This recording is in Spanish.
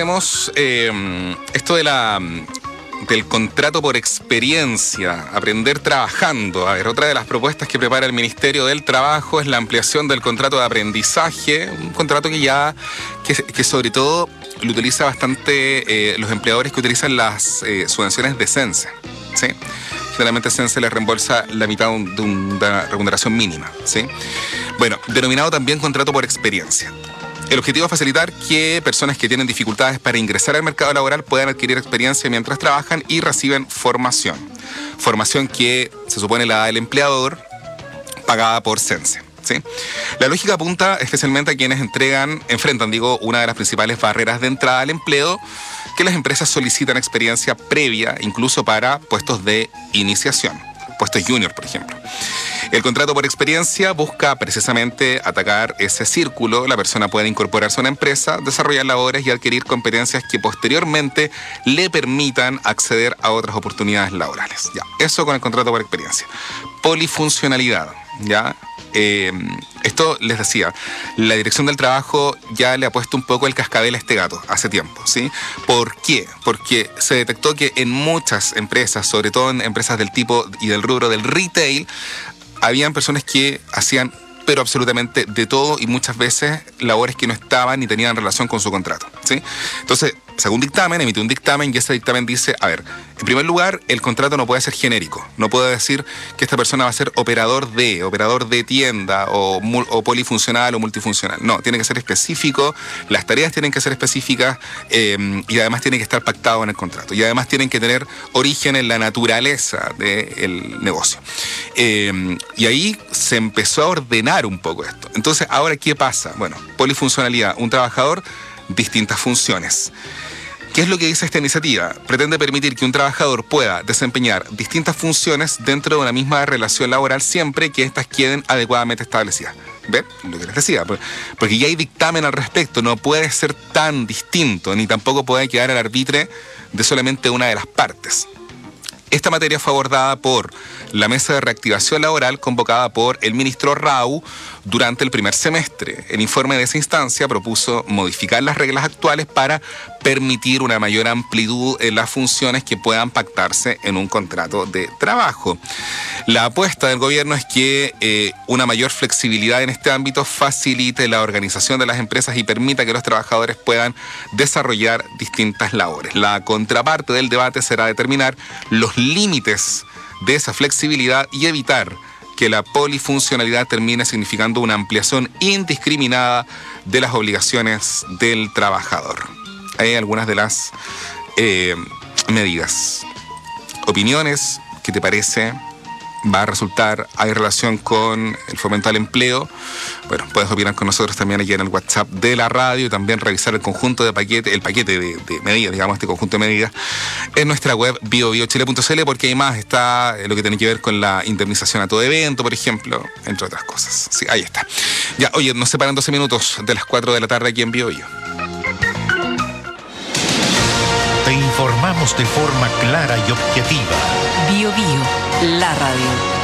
Tenemos esto del contrato por experiencia, aprender trabajando. A ver, otra de las propuestas que prepara el Ministerio del Trabajo es la ampliación del contrato de aprendizaje, un contrato que sobre todo lo utiliza bastante los empleadores que utilizan las subvenciones de CENSE, ¿sí? Generalmente CENSE les reembolsa la mitad de una remuneración mínima, ¿sí? Bueno, denominado también contrato por experiencia. El objetivo es facilitar que personas que tienen dificultades para ingresar al mercado laboral puedan adquirir experiencia mientras trabajan y reciben formación. Formación que se supone la da el empleador, pagada por CENSE, ¿sí? La lógica apunta especialmente a quienes enfrentan una de las principales barreras de entrada al empleo, que las empresas solicitan experiencia previa, incluso para puestos de iniciación, puestos junior, por ejemplo. El contrato por experiencia busca precisamente atacar ese círculo. La persona puede incorporarse a una empresa, desarrollar labores y adquirir competencias que posteriormente le permitan acceder a otras oportunidades laborales. Ya, eso con el contrato por experiencia. Polifuncionalidad, ¿ya? Esto les decía, la Dirección del Trabajo ya le ha puesto un poco el cascabel a este gato hace tiempo, ¿sí? ¿Por qué? Porque se detectó que en muchas empresas, sobre todo en empresas del tipo y del rubro del retail, habían personas que hacían pero absolutamente de todo y muchas veces labores que no estaban ni tenían relación con su contrato, ¿sí? Entonces, sacó un dictamen, emitió un dictamen y ese dictamen dice, a ver, en primer lugar, el contrato no puede ser genérico. No puede decir que esta persona va a ser operador de tienda o polifuncional o multifuncional. No, tiene que ser específico, las tareas tienen que ser específicas y además tiene que estar pactado en el contrato. Y además tienen que tener origen en la naturaleza del negocio. Y ahí se empezó a ordenar un poco esto. Entonces, ¿ahora qué pasa? Bueno, polifuncionalidad, un trabajador, distintas funciones. ¿Qué es lo que dice esta iniciativa? Pretende permitir que un trabajador pueda desempeñar distintas funciones dentro de una misma relación laboral siempre que éstas queden adecuadamente establecidas. ¿Ven? Lo que les decía, porque ya hay dictamen al respecto, no puede ser tan distinto, ni tampoco puede quedar al arbitre de solamente una de las partes. Esta materia fue abordada por la Mesa de Reactivación Laboral convocada por el ministro Rau durante el primer semestre. El informe de esa instancia propuso modificar las reglas actuales para permitir una mayor amplitud en las funciones que puedan pactarse en un contrato de trabajo. La apuesta del gobierno es que una mayor flexibilidad en este ámbito facilite la organización de las empresas y permita que los trabajadores puedan desarrollar distintas labores. La contraparte del debate será determinar los límites de esa flexibilidad y evitar que la polifuncionalidad termine significando una ampliación indiscriminada de las obligaciones del trabajador. Hay algunas de las medidas. Opiniones, ¿qué te parece? ¿Va a resultar, hay relación con el fomento al empleo? Bueno, puedes opinar con nosotros también aquí en el WhatsApp de la radio y también revisar el conjunto de paquete de medidas, digamos, este conjunto de medidas en nuestra web biobiochile.cl, porque además está lo que tiene que ver con la indemnización a todo evento, por ejemplo, entre otras cosas. Sí, ahí está. Ya, oye, nos separan 12 minutos de las 4 de la tarde aquí en BioBio. Te informamos de forma clara y objetiva. BioBio, la radio.